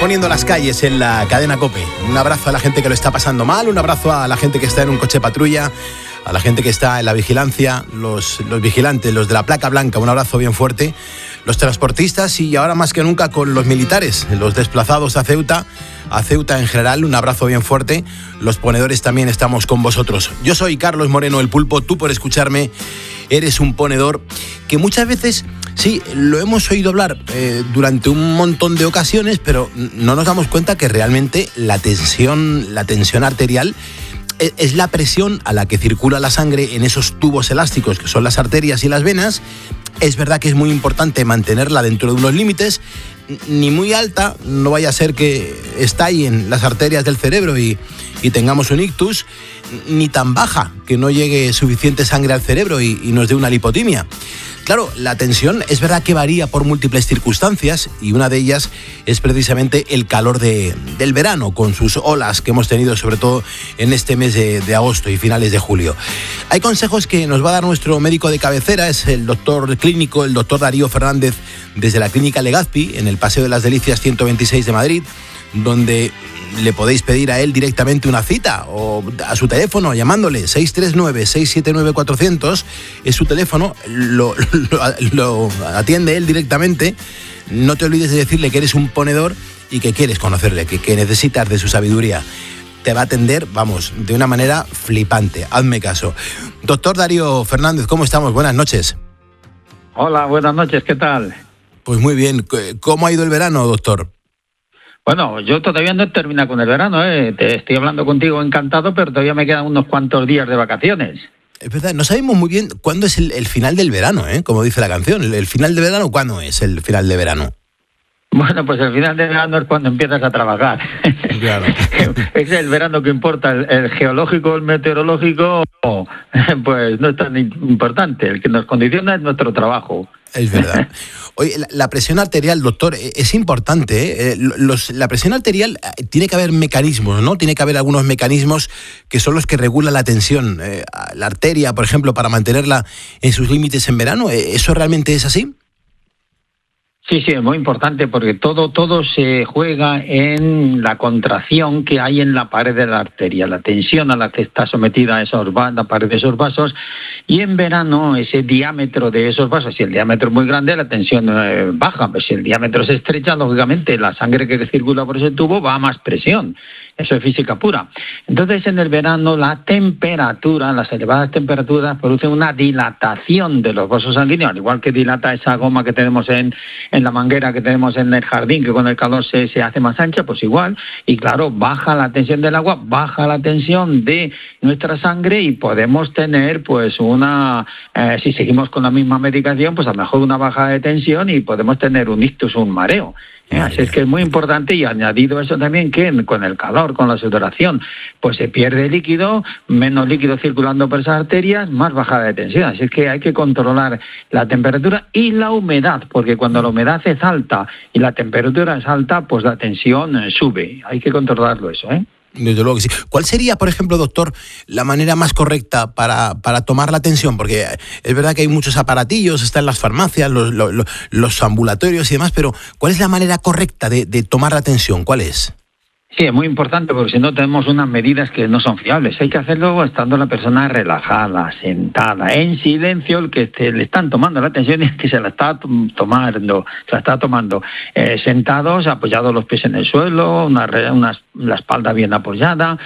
poniendo las calles en la cadena COPE. Un abrazo a la gente que lo está pasando mal, un abrazo a la gente que está en un coche patrulla, a la gente que está en la vigilancia, los vigilantes, los de la placa blanca, un abrazo bien fuerte, los transportistas y ahora más que nunca con los militares, los desplazados a Ceuta en general, un abrazo bien fuerte. Los ponedores también estamos con vosotros. Yo soy Carlos Moreno, el Pulpo, tú por escucharme eres un ponedor que muchas veces, sí, lo hemos oído hablar durante un montón de ocasiones, pero no nos damos cuenta que realmente la tensión arterial es la presión a la que circula la sangre en esos tubos elásticos que son las arterias y las venas. Es verdad que es muy importante mantenerla dentro de unos límites, ni muy alta, no vaya a ser que estallen las arterias del cerebro y tengamos un ictus, ni tan baja que no llegue suficiente sangre al cerebro y nos dé una lipotimia. Claro, la tensión es verdad que varía por múltiples circunstancias y una de ellas es precisamente el calor del verano, con sus olas que hemos tenido sobre todo en este mes de agosto y finales de julio. Hay consejos que nos va a dar nuestro médico de cabecera, es el doctor clínico, el doctor Darío Fernández, desde la Clínica Legazpi, en el Paseo de las Delicias 126 de Madrid, donde le podéis pedir a él directamente una cita o a su teléfono llamándole 639-679-400, es su teléfono, lo atiende él directamente. No te olvides de decirle que eres un ponedor y que quieres conocerle, que necesitas de su sabiduría. Te va a atender, vamos, de una manera flipante, hazme caso. Doctor Darío Fernández, ¿cómo estamos? Buenas noches. Hola, buenas noches, ¿qué tal? Pues muy bien, ¿cómo ha ido el verano, doctor? Bueno, yo todavía no he terminado con el verano, Te estoy hablando contigo encantado, pero todavía me quedan unos cuantos días de vacaciones. Es verdad, no sabemos muy bien cuándo es el final del verano, como dice la canción. ¿El final de verano cuándo es el final de verano? Bueno, pues el final de verano es cuando empiezas a trabajar. Claro. Es el verano que importa. El geológico, el meteorológico, pues no es tan importante. El que nos condiciona es nuestro trabajo. Es verdad. Oye, la presión arterial, doctor, es importante, la presión arterial, tiene que haber mecanismos, ¿no? Tiene que haber algunos mecanismos que son los que regulan la tensión. La arteria, por ejemplo, para mantenerla en sus límites en verano, ¿eso realmente es así? Sí, es muy importante porque todo se juega en la contracción que hay en la pared de la arteria, la tensión a la que está sometida la pared de esos vasos, y en verano ese diámetro de esos vasos, si el diámetro es muy grande, la tensión baja, pero si el diámetro se estrecha, lógicamente la sangre que circula por ese tubo va a más presión. Eso es física pura. Entonces, en el verano, las elevadas temperaturas producen una dilatación de los vasos sanguíneos, al igual que dilata esa goma que tenemos en la manguera que tenemos en el jardín, que con el calor se hace más ancha, pues igual. Y claro, baja la tensión del agua, baja la tensión de nuestra sangre y podemos tener, pues, si seguimos con la misma medicación, pues a lo mejor una baja de tensión y podemos tener un ictus o un mareo. Así es que es muy importante, y añadido eso también que con el calor, con la sudoración, pues se pierde líquido, menos líquido circulando por esas arterias, más bajada de tensión. Así es que hay que controlar la temperatura y la humedad, porque cuando la humedad es alta y la temperatura es alta, pues la tensión sube. Hay que controlarlo eso, Desde luego que sí. ¿Cuál sería, por ejemplo, doctor, la manera más correcta para tomar la tensión? Porque es verdad que hay muchos aparatillos, están las farmacias, los ambulatorios y demás, pero ¿cuál es la manera correcta de tomar la tensión? ¿Cuál es? Sí, es muy importante porque si no tenemos unas medidas que no son fiables. Hay que hacerlo estando la persona relajada, sentada, en silencio, el que le están tomando la atención y el que se la está tomando. Sentados, apoyados los pies en el suelo, la espalda bien apoyada.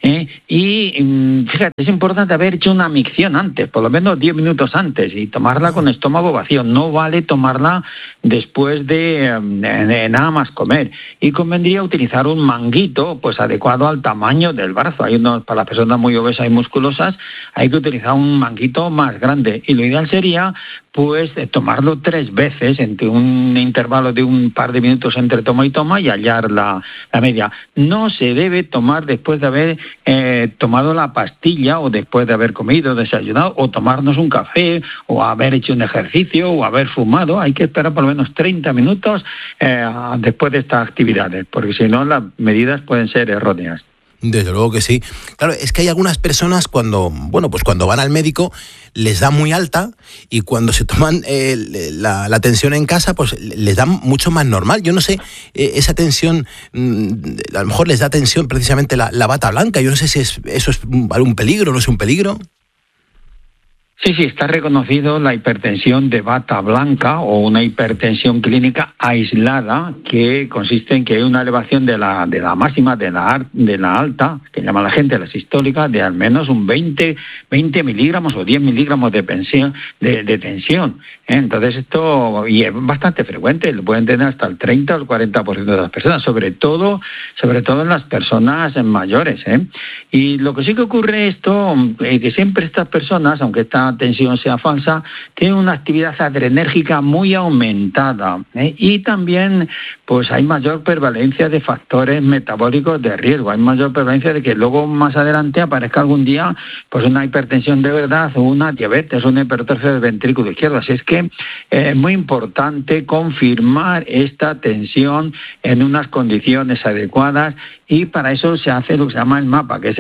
Y fíjate, es importante haber hecho una micción antes, por lo menos 10 minutos antes, y tomarla con estómago vacío. No vale tomarla después de nada más comer. Y convendría utilizar un manguito, pues adecuado al tamaño del brazo. Para las personas muy obesas y musculosas hay que utilizar un manguito más grande, y lo ideal sería pues tomarlo 3 veces entre un intervalo de un par de minutos entre toma y toma, y hallar la media. No se debe tomar después de haber tomado la pastilla, o después de haber comido, desayunado, o tomarnos un café, o haber hecho un ejercicio, o haber fumado. Hay que esperar por lo menos 30 minutos después de estas actividades, porque si no las medidas pueden ser erróneas. Desde luego que sí. Claro, es que hay algunas personas cuando van al médico les da muy alta y cuando se toman la tensión en casa, pues les da mucho más normal. Yo no sé, esa tensión, a lo mejor les da tensión precisamente la bata blanca. Yo no sé si eso es un peligro, no es un peligro. Sí, está reconocido la hipertensión de bata blanca o una hipertensión clínica aislada que consiste en que hay una elevación de la máxima de la alta, que llama la gente la sistólica, de al menos un 20 miligramos o 10 miligramos de tensión. Entonces esto, y es bastante frecuente, lo pueden tener hasta el 30 o el 40% de las personas, sobre todo en las personas mayores. Y lo que sí que ocurre esto, que siempre estas personas, aunque esta tensión sea falsa, tienen una actividad adrenérgica muy aumentada, y también pues hay mayor prevalencia de factores metabólicos de riesgo, hay mayor prevalencia de que luego más adelante aparezca algún día pues una hipertensión de verdad o una diabetes, una hipertrofia del ventrículo izquierdo. Así es que es muy importante confirmar esta tensión en unas condiciones adecuadas, y para eso se hace lo que se llama el mapa, que es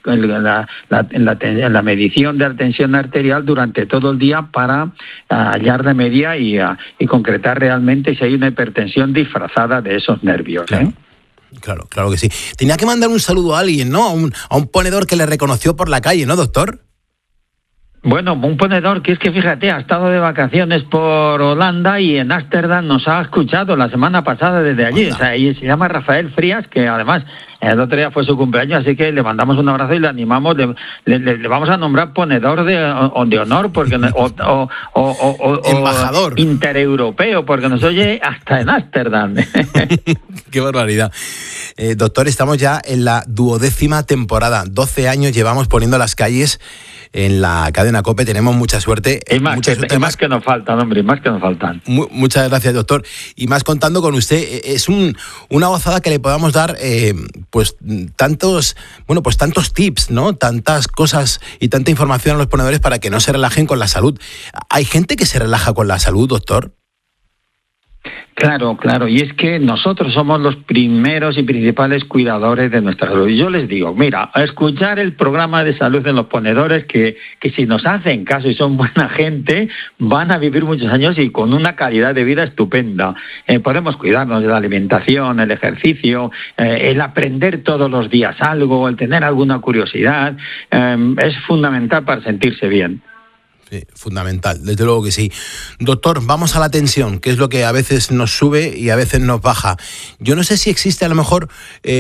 la medición de la tensión arterial durante todo el día para hallar de media y concretar realmente si hay una hipertensión disfrazada de esos nervios. Claro que sí. Tenía que mandar un saludo a alguien, ¿no? A un ponedor que le reconoció por la calle, ¿no, doctor? Bueno, un ponedor que es que, fíjate, ha estado de vacaciones por Holanda y en Ámsterdam nos ha escuchado la semana pasada desde allí. O sea, y se llama Rafael Frías, que además el otro día fue su cumpleaños, así que le mandamos un abrazo y le animamos, le vamos a nombrar ponedor de honor, porque o embajador intereuropeo, porque nos oye hasta en Ámsterdam. Qué barbaridad. Doctor, estamos ya en la 12ª temporada. 12 años llevamos poniendo las calles en la cadena COPE. Tenemos mucha suerte. Más que nos faltan, hombre, más que nos faltan. Muchas gracias, doctor. Y más contando con usted, es una gozada que le podamos dar pues tantos tips, ¿no? Tantas cosas y tanta información a los ponedores para que no se relajen con la salud. ¿Hay gente que se relaja con la salud, doctor? Claro, y es que nosotros somos los primeros y principales cuidadores de nuestra salud. Y yo les digo, mira, a escuchar el programa de salud de los ponedores, que si nos hacen caso y son buena gente, van a vivir muchos años y con una calidad de vida estupenda. Podemos cuidarnos de la alimentación, el ejercicio, el aprender todos los días algo, el tener alguna curiosidad, es fundamental para sentirse bien. Sí, fundamental, desde luego que sí. Doctor, vamos a la tensión, que es lo que a veces nos sube y a veces nos baja. Yo no sé si existe a lo mejor,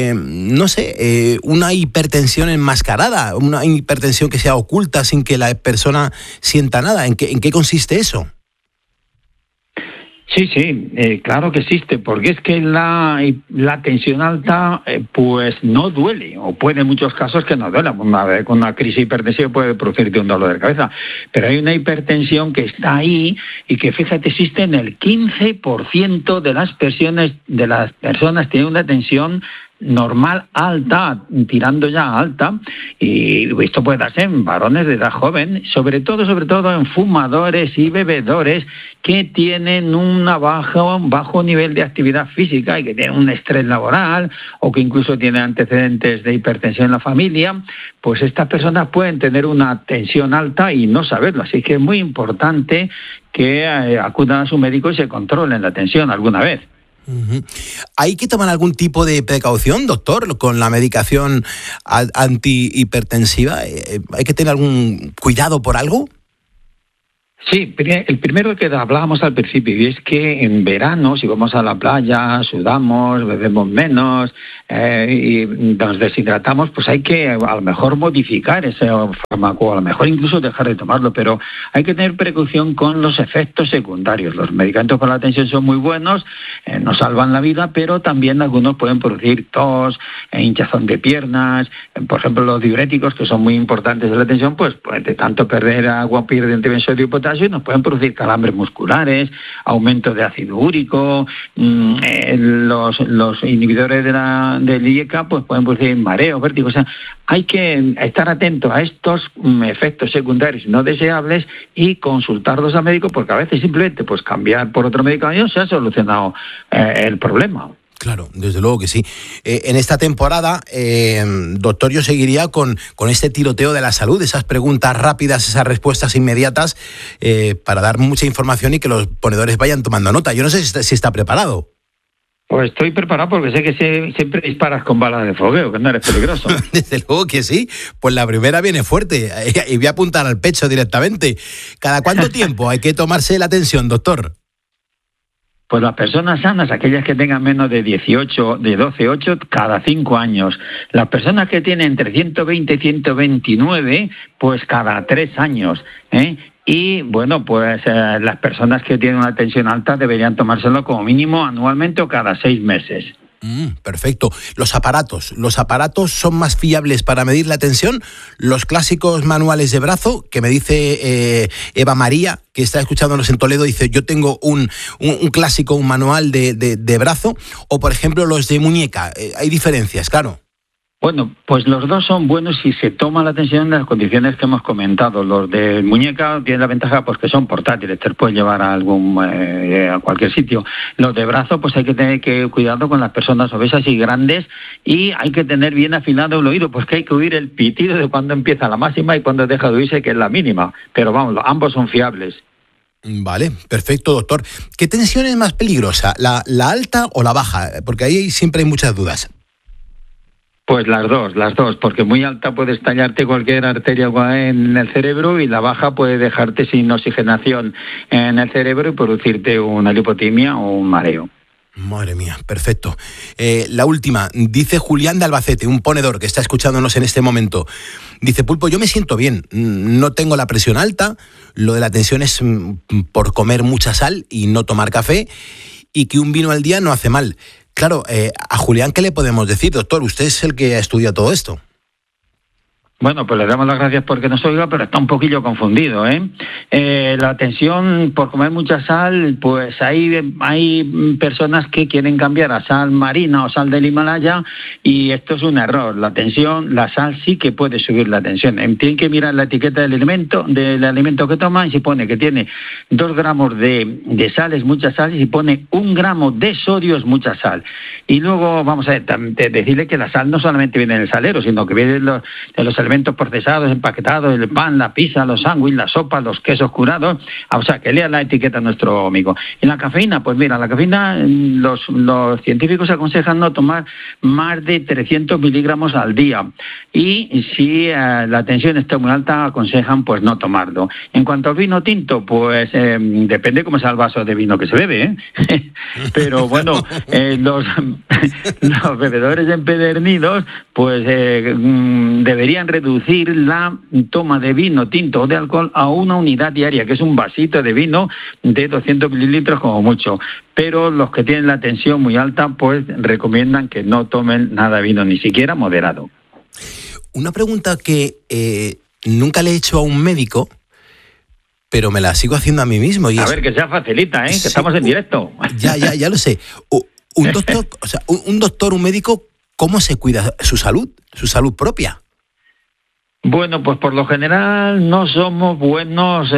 una hipertensión enmascarada, una hipertensión que sea oculta sin que la persona sienta nada. ¿En qué consiste eso? Sí, claro que existe, porque es que la tensión alta pues no duele, o puede en muchos casos que no duela. Con una crisis hipertensiva puede producirte un dolor de cabeza, pero hay una hipertensión que está ahí y que, fíjate, existe en el 15% de las personas tienen una tensión normal alta, tirando ya a alta, y esto puede darse en varones de edad joven, sobre todo en fumadores y bebedores que tienen un bajo nivel de actividad física y que tienen un estrés laboral o que incluso tienen antecedentes de hipertensión en la familia. Pues estas personas pueden tener una tensión alta y no saberlo, así que es muy importante que acudan a su médico y se controlen la tensión alguna vez. ¿Hay que tomar algún tipo de precaución, doctor, con la medicación antihipertensiva? ¿Hay que tener algún cuidado por algo? Sí, el primero que hablábamos al principio, y es que en verano, si vamos a la playa, sudamos, bebemos menos y nos deshidratamos, pues hay que a lo mejor modificar ese fármaco, a lo mejor incluso dejar de tomarlo, pero hay que tener precaución con los efectos secundarios. Los medicamentos para la tensión son muy buenos, nos salvan la vida, pero también algunos pueden producir tos, hinchazón de piernas, por ejemplo los diuréticos, que son muy importantes de la tensión, pues de tanto perder agua pierden sodio y potasio y nos pueden producir calambres musculares, aumento de ácido úrico, los inhibidores del IECA pues pueden producir mareo, vértigo. O sea, hay que estar atento a estos efectos secundarios no deseables y consultarlos al médico, porque a veces simplemente pues cambiar por otro medicamento se ha solucionado el problema. Claro, desde luego que sí. En esta temporada, doctor, yo seguiría con este tiroteo de la salud, esas preguntas rápidas, esas respuestas inmediatas, para dar mucha información y que los ponedores vayan tomando nota. Yo no sé si está preparado. Pues estoy preparado porque sé que siempre disparas con balas de fogueo, que no eres peligroso. Desde luego que sí. Pues la primera viene fuerte y voy a apuntar al pecho directamente. ¿Cada cuánto tiempo hay que tomarse la tensión, doctor? Pues las personas sanas, aquellas que tengan menos de 12,8, cada 5 años. Las personas que tienen entre 120 y 129, pues cada 3 años. Y bueno, pues las personas que tienen una tensión alta deberían tomárselo como mínimo anualmente o cada 6 meses. Perfecto. Los aparatos son más fiables para medir la tensión. Los clásicos manuales de brazo, que me dice Eva María, que está escuchándonos en Toledo, dice, yo tengo un clásico, un manual de brazo, o por ejemplo los de muñeca. Hay diferencias, claro. Bueno, pues los dos son buenos si se toma la tensión en las condiciones que hemos comentado. Los de muñeca tienen la ventaja pues que son portátiles, te los puedes llevar a a cualquier sitio. Los de brazo pues hay que tener cuidado con las personas obesas y grandes, y hay que tener bien afinado el oído, pues que hay que oír el pitido de cuando empieza la máxima y cuando deja de oírse, que es la mínima. Pero vamos, ambos son fiables. Vale, perfecto, doctor. ¿Qué tensión es más peligrosa, la alta o la baja? Porque ahí siempre hay muchas dudas. Pues las dos, porque muy alta puede estallarte cualquier arteria en el cerebro, y la baja puede dejarte sin oxigenación en el cerebro y producirte una lipotimia o un mareo. Madre mía, perfecto. La última, dice Julián de Albacete, un ponedor que está escuchándonos en este momento. Dice, Pulpo, yo me siento bien, no tengo la presión alta, lo de la tensión es por comer mucha sal y no tomar café, y que un vino al día no hace mal. Claro, a Julián, ¿qué le podemos decir, doctor? Usted es el que ha estudiado todo esto. Bueno, pues le damos las gracias porque nos oiga, pero está un poquillo confundido, La tensión por comer mucha sal, pues hay personas que quieren cambiar a sal marina o sal del Himalaya, y esto es un error. La sal sí que puede subir la tensión. Tienen que mirar la etiqueta del alimento que toman, y si pone que tiene 2 gramos de sal es mucha sal, y si pone 1 gramo de sodio es mucha sal. Y luego vamos a decirle que la sal no solamente viene en el salero, sino que viene de los alimentos procesados, empaquetados, el pan, la pizza, los sándwiches, la sopa, los quesos curados. O sea, que lea la etiqueta a nuestro amigo. Y la cafeína, pues mira, la cafeína, los científicos aconsejan no tomar más de 300 miligramos al día. Y si la tensión está muy alta, aconsejan pues no tomarlo. En cuanto al vino tinto, pues depende cómo sea el vaso de vino que se bebe, Pero bueno, los bebedores empedernidos, pues deberían reducir la toma de vino tinto o de alcohol a 1 unidad diaria, que es un vasito de vino de 200 mililitros como mucho. Pero los que tienen la tensión muy alta, pues recomiendan que no tomen nada de vino, ni siquiera moderado. Una pregunta que nunca le he hecho a un médico, pero me la sigo haciendo a mí mismo. Y a ver, que sea facilita, que sí, estamos en directo. Ya lo sé. Un doctor, un médico, ¿cómo se cuida su salud propia? Bueno, pues por lo general no somos buenos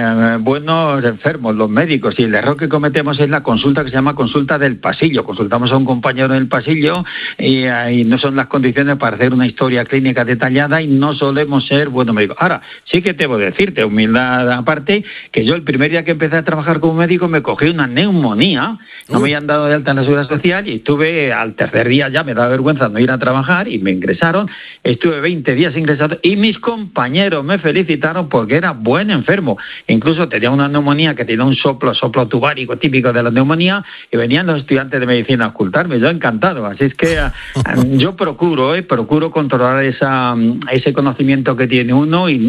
enfermos los médicos, y el error que cometemos es la consulta que se llama consulta del pasillo. Consultamos a un compañero en el pasillo y ahí no son las condiciones para hacer una historia clínica detallada, y no solemos ser buenos médicos. Ahora, sí que debo decirte, humildad aparte, que yo el primer día que empecé a trabajar como médico me cogí una neumonía, no me habían dado de alta en la Seguridad Social, y estuve al tercer día, ya me daba vergüenza no ir a trabajar, y me ingresaron, estuve 20 días ingresado, y mis compañeros me felicitaron porque era buen enfermo. Incluso tenía una neumonía que tenía un soplo tubárico típico de la neumonía, y venían los estudiantes de medicina a ocultarme. Yo encantado. Así es que yo procuro controlar ese conocimiento que tiene uno, y